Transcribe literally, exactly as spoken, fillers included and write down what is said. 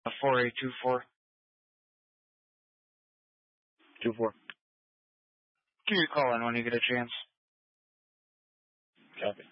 four eight two four. Two four. Give me a call in when you get a chance. Copy.